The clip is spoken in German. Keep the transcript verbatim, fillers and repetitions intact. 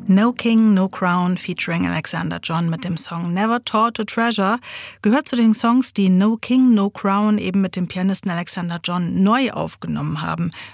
No King, No Crown featuring Alexander John mit dem Song Never Taught to Treasure gehört zu den Songs, die No King, No Crown eben mit dem Pianisten Alexander John neu aufgenommen haben.